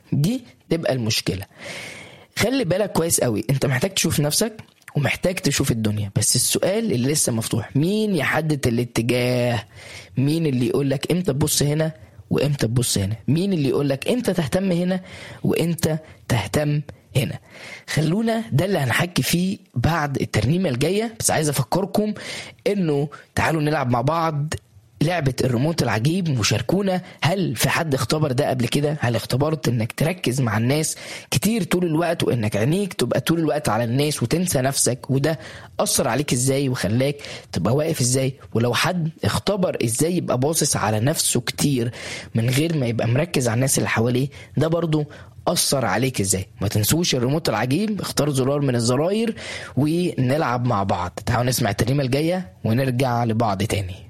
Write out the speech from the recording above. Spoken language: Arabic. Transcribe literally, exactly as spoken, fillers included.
دي تبقى المشكلة. خلي بالك كويس قوي، انت محتاج تشوف نفسك ومحتاج تشوف الدنيا، بس السؤال اللي لسه مفتوح، مين يحدد الاتجاه؟ مين اللي يقولك امتى تبص هنا وامتى تبص هنا؟ مين اللي يقولك امتى تهتم هنا وامتى تهتم هنا؟ خلونا ده اللي هنحكي فيه بعد الترنيمة الجاية. بس عايز افكركم انه تعالوا نلعب مع بعض لعبة الريموت العجيب، وشاركونا هل في حد اختبر ده قبل كده؟ هل اختبرت انك تركز مع الناس كتير طول الوقت وانك عينيك تبقى طول الوقت على الناس وتنسى نفسك، وده أثر عليك ازاي وخلاك تبقى واقف ازاي؟ ولو حد اختبر ازاي يبقى باصص على نفسه كتير من غير ما يبقى مركز على الناس اللي حواليه، ده برضو أثر عليك ازاي؟ ما تنسوش الريموت العجيب، اختار زرار من الزراير ونلعب مع بعض. تعالوا نسمع الترنيمة الجاية ونرجع لبعض تاني.